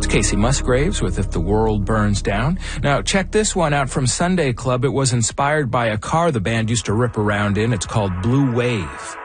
It's Casey Musgraves with If the World Burns Down. Now, check this one out from Sunday Club. It was inspired by a car the band used to rip around in. It's called Blue Wave.